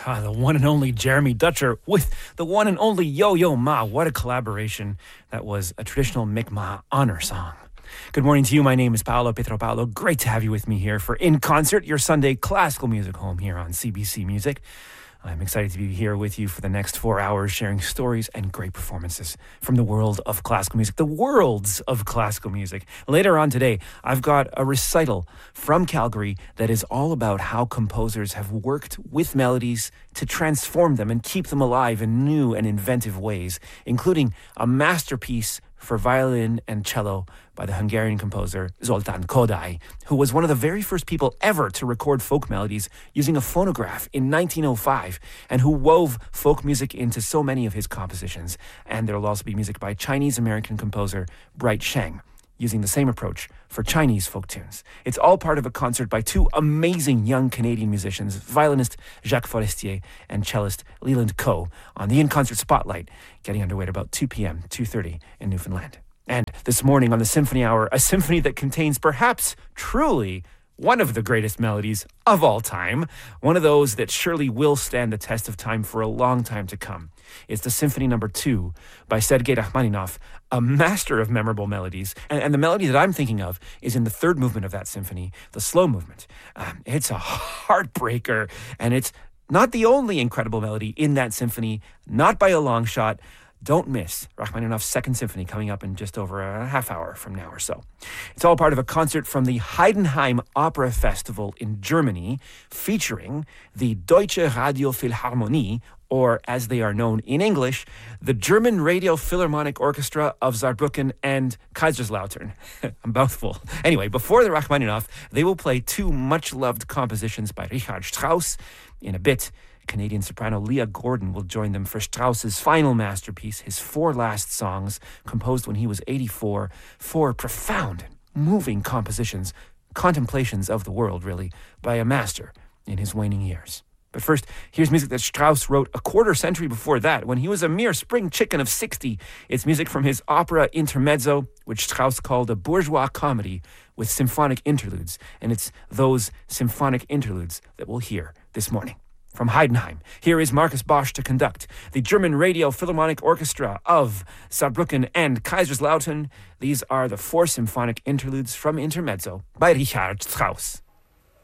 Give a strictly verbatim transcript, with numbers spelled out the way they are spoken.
Ah, the one and only Jeremy Dutcher with the one and only Yo-Yo Ma. What a collaboration. That was a traditional Mi'kmaq honor song. Good morning to you. My name is Paolo Pietro-Paolo. Great to have you with me here for In Concert, your Sunday classical music home here on C B C Music. I'm excited to be here with you for the next four hours, sharing stories and great performances from the world of classical music, the worlds of classical music. Later on today, I've got a recital from Calgary that is all about how composers have worked with melodies to transform them and keep them alive in new and inventive ways, including a masterpiece for violin and cello by the Hungarian composer Zoltán Kodály, who was one of the very first people ever to record folk melodies using a phonograph in nineteen oh five, and who wove folk music into so many of his compositions. And there will also be music by Chinese-American composer Bright Sheng, using the same approach for Chinese folk tunes. It's all part of a concert by two amazing young Canadian musicians, violinist Jacques Forestier and cellist Leland Coe, on the In Concert Spotlight, getting underway at about two p.m., two thirty in Newfoundland. And this morning on the Symphony Hour, a symphony that contains perhaps truly one of the greatest melodies of all time, one of those that surely will stand the test of time for a long time to come. It's the Symphony Number Two by Sergei Rachmaninoff, a master of memorable melodies. And, and the melody that I'm thinking of is in the third movement of that symphony, the slow movement. Um, it's a heartbreaker, and it's not the only incredible melody in that symphony, not by a long shot. Don't miss Rachmaninoff's Second Symphony coming up in just over a half hour from now or so. It's all part of a concert from the Heidenheim Opera Festival in Germany, featuring the Deutsche Radio Philharmonie, or as they are known in English, the German Radio Philharmonic Orchestra of Saarbrücken and Kaiserslautern. A mouthful. Anyway, before the Rachmaninoff, they will play two much-loved compositions by Richard Strauss. In a bit, Canadian soprano Leah Gordon will join them for Strauss's final masterpiece, his four last songs, composed when he was eighty-four, four profound, moving compositions, contemplations of the world, really, by a master in his waning years. But first, here's music that Strauss wrote a quarter century before that, when he was a mere spring chicken of sixty. It's music from his opera Intermezzo, which Strauss called a bourgeois comedy with symphonic interludes. And it's those symphonic interludes that we'll hear this morning. From Heidenheim, here is Markus Bosch to conduct the German Radio Philharmonic Orchestra of Saarbrücken and Kaiserslautern. These are the four symphonic interludes from Intermezzo by Richard Strauss.